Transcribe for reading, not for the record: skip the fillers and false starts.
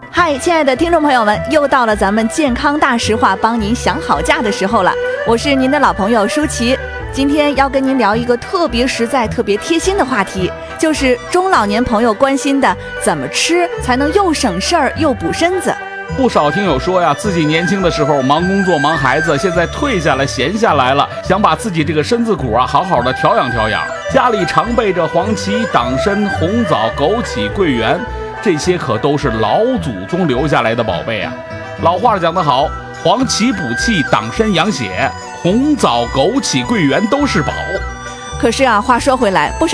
嗨，亲爱的听众朋友们，又到了咱们健康大实话帮您想好价的时候了。我是您的老朋友舒淇，今天要跟您聊一个特别实在、特别贴心的话题，就是中老年朋友关心的怎么吃才能又省事儿又补身子。 不少听友说呀，自己年轻的时候忙工作忙孩子，现在退下来闲下来了，想把自己这个身子骨啊好好的调养调养。家里常备着黄芪、党参、红枣、枸杞、桂圆，这些可都是老祖宗留下来的宝贝啊。老话讲得好，黄芪补气，党参养血，红枣、枸杞、桂圆都是宝。 可是啊，话说回来，不少